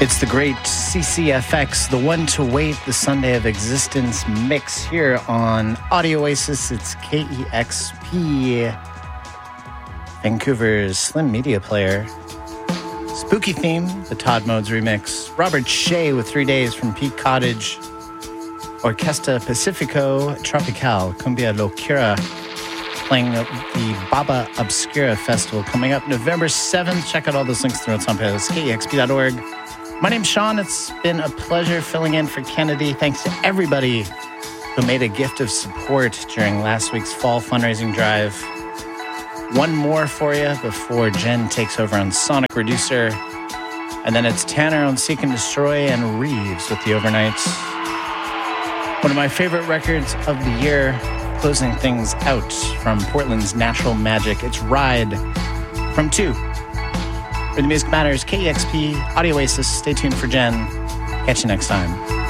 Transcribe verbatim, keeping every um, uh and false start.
It's the great C C F X, the one to wait, the Sunday of Existence mix here on Audio Oasis. It's K E X P, Vancouver's Slim Media Player. Spooky Theme, the Todd Modes remix. Robert Shea with Three Days from Peak Cottage. Orquesta Pacifico Tropical, Cumbia Locura, playing the Baba Obscura Festival coming up November seventh. Check out all those links through on K E X P dot org. My name's Sean. It's been a pleasure filling in for Kennedy. Thanks to everybody who made a gift of support during last week's fall fundraising drive. One more for you before Jen takes over on Sonic Reducer. And then it's Tanner on Seek and Destroy and Reeves with the Overnights. One of my favorite records of the year, closing things out from Portland's Natural Magic. It's Ride from two. Where the music matters, K E X P, Audio Oasis. Stay tuned for Jen. Catch you next time.